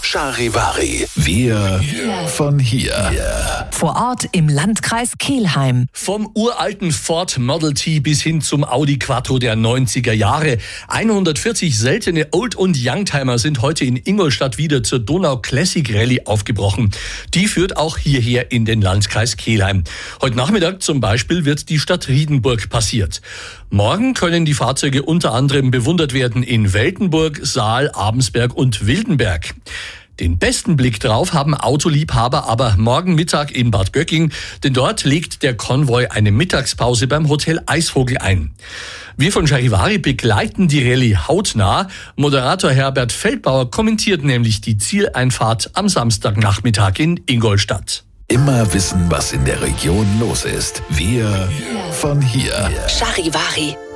Charivari. Wir von hier. Vor Ort im Landkreis Kelheim. Vom uralten Ford Model T bis hin zum Audi Quattro der 90er Jahre. 140 seltene Old- und Youngtimer sind heute in Ingolstadt wieder zur Donau Classic Rallye aufgebrochen. Die führt auch hierher in den Landkreis Kelheim. Heute Nachmittag zum Beispiel wird die Stadt Riedenburg passiert. Morgen können die Fahrzeuge unter anderem bewundert werden in Weltenburg, Saal, Abensberg und Wildenberg. Den besten Blick drauf haben Autoliebhaber aber morgen Mittag in Bad Göcking, denn dort legt der Konvoi eine Mittagspause beim Hotel Eisvogel ein. Wir von Charivari begleiten die Rallye hautnah. Moderator Herbert Feldbauer kommentiert nämlich die Zieleinfahrt am Samstagnachmittag in Ingolstadt. Immer wissen, was in der Region los ist. Wir von hier. Charivari.